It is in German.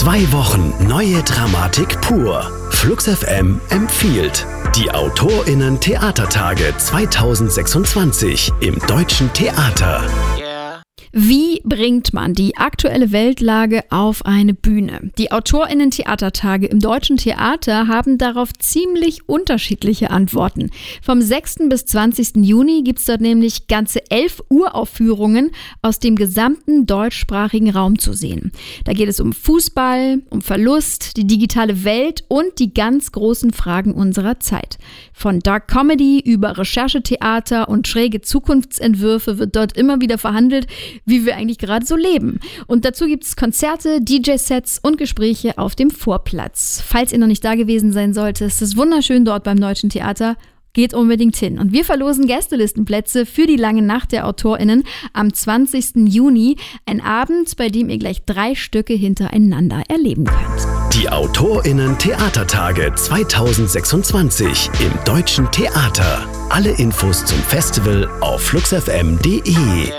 2 Wochen neue Dramatik pur. Flux FM empfiehlt die AutorInnen-Theatertage 2026 im Deutschen Theater. Wie bringt man die aktuelle Weltlage auf eine Bühne? Die AutorInnen-Theatertage im Deutschen Theater haben darauf ziemlich unterschiedliche Antworten. Vom 6. bis 20. Juni gibt es dort nämlich ganze 11 Uraufführungen aus dem gesamten deutschsprachigen Raum zu sehen. Da geht es um Fußball, um Verlust, die digitale Welt und die ganz großen Fragen unserer Zeit. Von Dark Comedy über Recherchetheater und schräge Zukunftsentwürfe wird dort immer wieder verhandelt, wie wir eigentlich gerade so leben. Und dazu gibt es Konzerte, DJ-Sets und Gespräche auf dem Vorplatz. Falls ihr noch nicht da gewesen sein solltet, ist es wunderschön dort beim Deutschen Theater. Geht unbedingt hin. Und wir verlosen Gästelistenplätze für die lange Nacht der AutorInnen am 20. Juni. Ein Abend, bei dem ihr gleich 3 Stücke hintereinander erleben könnt. Die AutorInnen-Theatertage 2026 im Deutschen Theater. Alle Infos zum Festival auf fluxfm.de.